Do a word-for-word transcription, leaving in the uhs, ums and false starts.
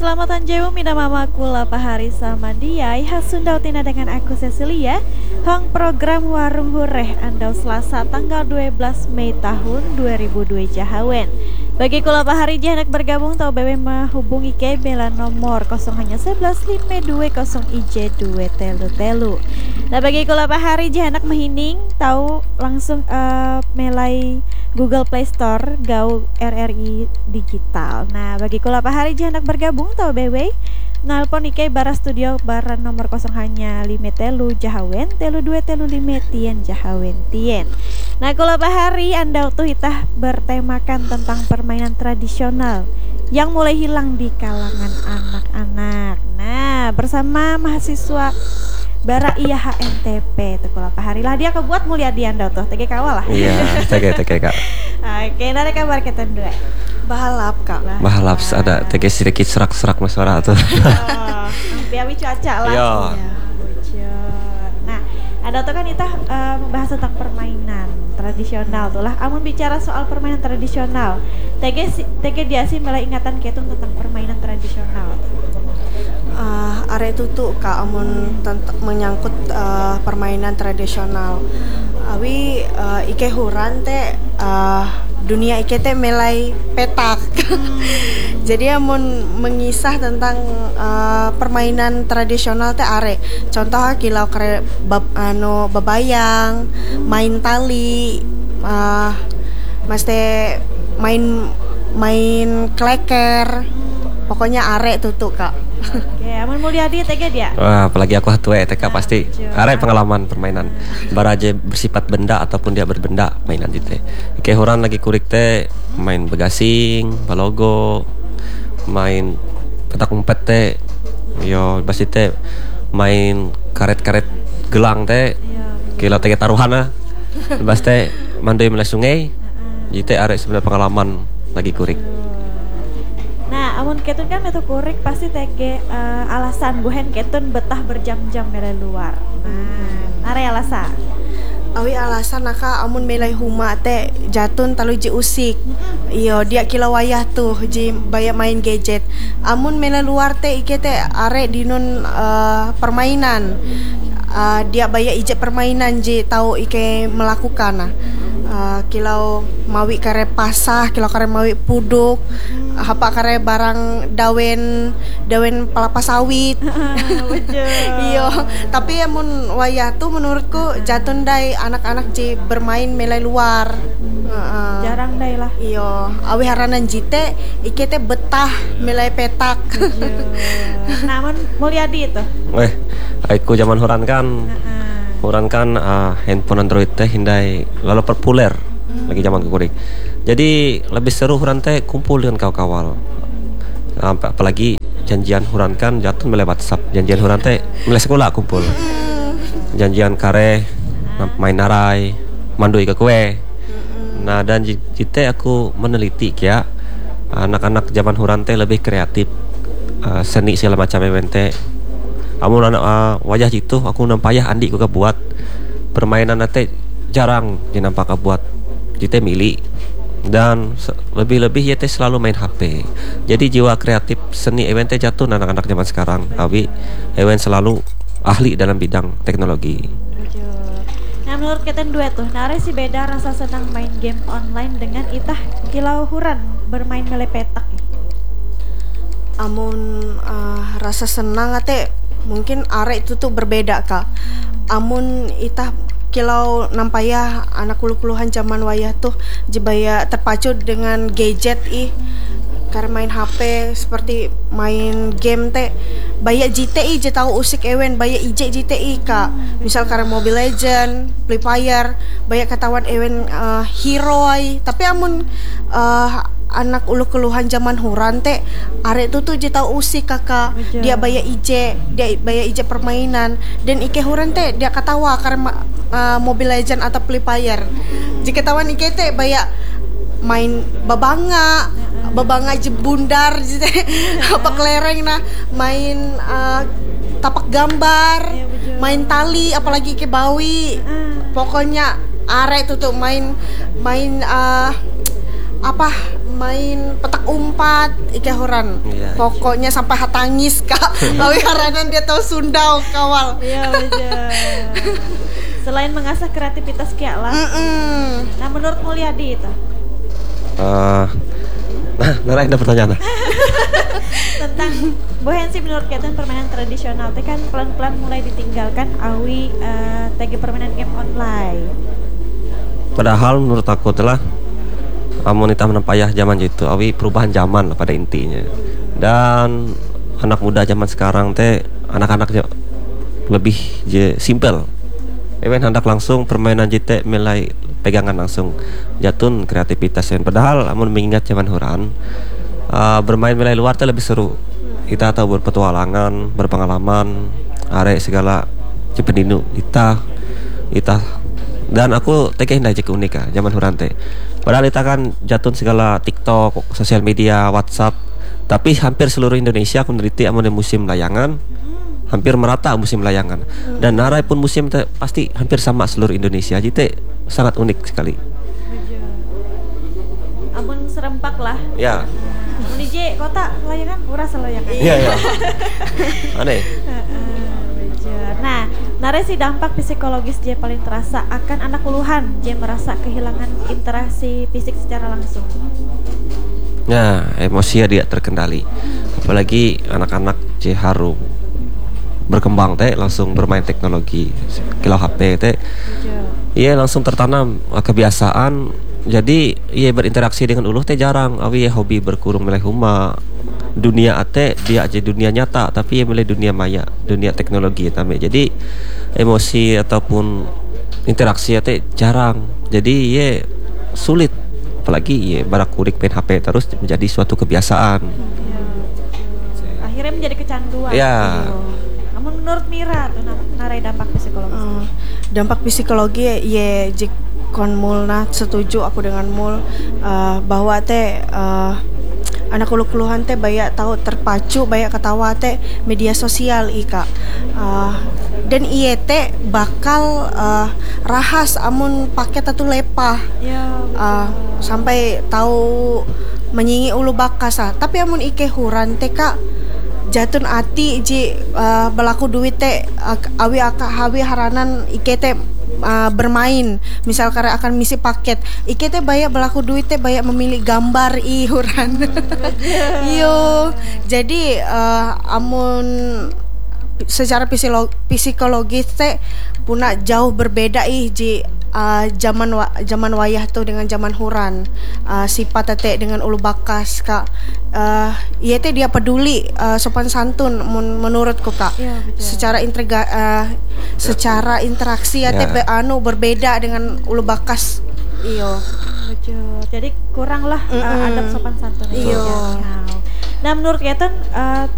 Selamat anjewu mina mama kula pahari sama dia Hasundau tina dengan aku Cecilia Hong program Warung Hureh Andau Selasa tanggal dua belas Mei tahun dua ribu dua Jahawen. Bagi kula pahari jahanak bergabung tau bewe menghubungi ke bela nomor kosong hanya sebelas lima dua kosong I J dua telu telu. Nah bagi kula pahari jahanak mehining tahu langsung uh, melai Google Play Store Gau R R I Digital. Nah bagi kula pahari jahanak bergabung tau bewe nalpon Ike bara studio bara nomor kosong hanya lima telu Jahawen telu dua telu lima tien Jahawen tien. Nah kula pahari anda waktu hitah bertemakan tentang permainan tradisional yang mulai hilang di kalangan anak-anak. Nah bersama mahasiswa bara I H M T P tuh kula pahari lah dia kebuat mulia di anda tuh T G kawal lah. Iya T G T G kak. Oke nanti kabar kita dua. Bahalap kak. Bahalap ada T G sedikit serak-serak masyarakat tuh. Oh, piawi cuaca lah. Iya. Bocor. Nah, ada tuh kan kita uh, membahas tentang permainan tradisional tuh lah. Amun bicara soal permainan tradisional, T G T G dia sih mulai ingatan ketun tentang permainan tradisional. Uh, are itu tuh kak amun tent- menyangkut uh, permainan tradisional. Awi uh, ike huran teh uh, dunia ike teh melai petak. Jadi amun mengisah tentang uh, permainan tradisional teh are. Contoh kilau kare bab anu bebayang, main tali, uh, mesti main main kleker. Pokoknya are tuh tuh kak. Oke, amun mulia di T G dia. Wah, apalagi aku tua T K pasti. Are pengalaman permainan. Baraje bersifat benda ataupun dia berbenda mainan teh. Ike horan lagi kurik teh main begasing, balogo, main petak umpet teh. Yo, pasti teh main karet-karet gelang teh. Kila teh taruhan lah. Lepas teh mandoi melalui sungai. Jadi teh are sebenarnya pengalaman lagi kurik. Nah, amun ketun kan metu kurik pasti T G uh, alasan buhen ketun betah berjam-jam melai luar. Nah, are alasan. Awi alasan naka amun melai huma teh jatun talu ji usik. Iyo dia kila wayah tuh ji banyak main gadget. Amun melai luar teh ike teh are dinun uh, permainan. Uh, dia banyak ijek permainan ji tahu ike melakukan nah. Uh, kilau mawi kare pasah, kilau kare mawi puduk, apa kare barang dawen dawen pelapa sawit. Iyo, tapi amun wayah tuh menurutku jatun dai anak-anak ji bermain melai luar. Uh, Jarang dai lah. Iyo, awi haranan jite ike teh betah melai petak. Namun Mulyadi itu. Weh, aku zaman horan kan. Orang kan uh, handphone Android teh hindai lalu populer hmm. lagi zaman kukurik. Jadi lebih seru huran teh kumpul dengan kawan-kawan. Uh, apalagi janjian huran kan jatuh melalui WhatsApp. Janjian huran teh mulai sekolah kumpul. Janjian kare main narai, mandui ke kue. Nah dan jite aku meneliti ya anak-anak zaman huran teh lebih kreatif, uh, seni segala macam event teh. Amun anak uh, wajah itu aku nampayah andi ku buat permainan nate jarang dinampak buat kita milih dan se- lebih-lebih ya teh selalu main H P. Jadi jiwa kreatif seni event teh jatuh anak-anak zaman sekarang. Awi event selalu ahli dalam bidang teknologi. Nah menurut kita dua tuh, nare si beda rasa senang main game online dengan itah kilau huran bermain melepetak. Amun uh, rasa senang ate mungkin are itu tuh berbeda kak. Amun itah kilau nampayah anak kulu-kuluhan zaman wayah tuh jebaya terpacu dengan gadget ih karena main H P seperti main game teh banyak G T I je tahu usik ewen banyak I J G T I kak. Misal karena Mobile Legend, Free Fire banyak ketahuan ewen uh, hero ay. Tapi amun uh, anak ulu keluhan zaman huran teh arek tuh tuh je tahu usik kakak. Dia banyak I J, dia banyak I J permainan dan ike huran teh dia ketawa karena uh, Mobile Legend atau Free Fire. Jika tawan ike teh banyak main babanga babanga jebundar gitu apa kelereng nah main uh, tapak gambar main tali apalagi ke bawi pokoknya arek tuh tuh main main uh, apa main petak umpat ike huran. Iya. Pokoknya sampai hatangis kak. Awi haranan dia tahu Sundau kawal. Iya betul. Selain mengasah kreativitas kia lah. Mm-mm. Nah menurut Mulyadi itu Eh, nah, Nara ada pertanyaan. tentang bohensi menurut kita permainan tradisional itu kan pelan-pelan mulai ditinggalkan awi uh, tagi permainan game online. Padahal menurut aku telah amun kita menampayah zaman itu awi perubahan zaman lah pada intinya. Dan anak muda zaman sekarang teh anak-anaknya lebih je simple. Even hendak langsung permainan J T mulai pegangan langsung jatun kreativitasnya. Padahal amun mengingat zaman huran uh, bermain mulai luar teh lebih seru. Kita tahu berpetualangan, berpengalaman, arek segala cependinu kita kita dan aku teh hindah cek unik ah zaman huran teh. Padahal kita kan jatun segala TikTok, sosial media, WhatsApp, tapi hampir seluruh Indonesia aku meneliti amun musim layangan hampir merata musim layangan dan narai pun musim te, pasti hampir sama seluruh Indonesia. Jadi teh sangat unik sekali. Amun serempak lah. Ya. Amun di J kota layangan urasa layangan. Iya ya. Aneh. Nah, narasi dampak psikologis J paling terasa akan anak puluhan J merasa kehilangan interaksi fisik secara langsung. Nah, emosi dia terkendali. Apalagi anak-anak J harum berkembang teh langsung bermain teknologi kilau H P teh iya langsung tertanam uh, kebiasaan jadi iya berinteraksi dengan uluh teh jarang awi ya hobi berkurung mulai huma dunia ate dia aja dunia nyata tapi ya mulai dunia maya dunia teknologi tame jadi emosi ataupun interaksi ate jarang jadi iya sulit apalagi iya barak kurik main H P terus menjadi suatu kebiasaan akhirnya menjadi kecanduan ya. Namun menurut Mira tuh narai dampak psikologis. Uh, dampak psikologi ye jik kon mul nah setuju aku dengan mul uh, bahwa teh uh, anak ulu-uluhan teh banyak tahu terpacu banyak ketawa teh media sosial ika uh, dan iye teh bakal uh, rahas amun paket atau lepah ya, uh, sampai tahu menyingi ulu bakasa tapi amun ike huran teh kak jatun ati ji uh, berlaku duit teh uh, awi aka hawi haranan ike teh uh, bermain misal karena akan misi paket ike teh banyak berlaku duit teh banyak memilih gambar iuran yo jadi uh, amun secara psikolog, psikologis teh puna jauh berbeda ih ji uh, zaman wa, zaman wayah tuh dengan zaman huran uh, sifat teh dengan ulu bakas kak uh, iya teh dia peduli uh, sopan santun mun, menurutku kak ya, secara intriga uh, secara interaksi ya teh ya. anu berbeda dengan ulu bakas iyo betul jadi kurang lah uh, adab sopan santun iyo. Nah menurut Ketan uh,